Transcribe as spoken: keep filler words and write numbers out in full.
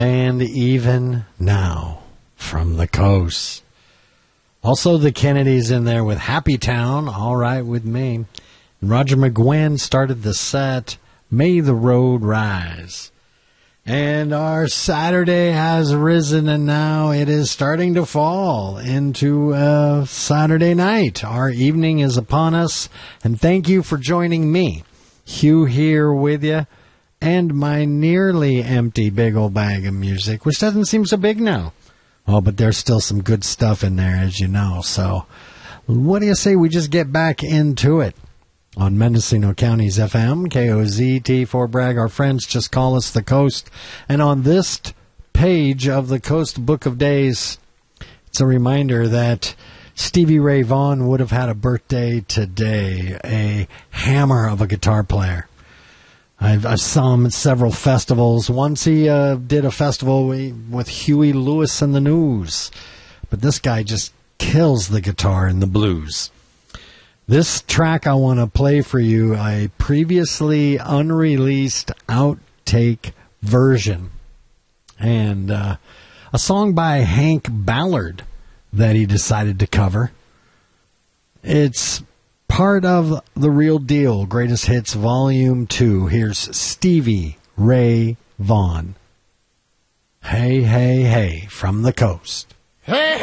And even now, from the coast. Also, the Kennedys in there with Happy Town, All Right With Me. And Roger McGuinn started the set, May the Road Rise. And our Saturday has risen, and now it is starting to fall into uh, Saturday night. Our evening is upon us, and thank you for joining me. Hugh here with you, and my nearly empty big old bag of music, which doesn't seem so big now. Oh, but there's still some good stuff in there, as you know. So what do you say we just get back into it? On Mendocino County's F M, K O Z T Fort Bragg, our friends just call us the Coast. And on this page of the Coast Book of Days, it's a reminder that Stevie Ray Vaughan would have had a birthday today, a hammer of a guitar player. I've, I saw him at several festivals. Once he uh, did a festival with Huey Lewis and the News. But this guy just kills the guitar and the blues. This track I want to play for you, a previously unreleased outtake version. And uh, a song by Hank Ballard that he decided to cover. It's part of The Real Deal, Greatest Hits Volume two. Here's Stevie Ray Vaughan. Hey, hey, hey, from the coast. Hey!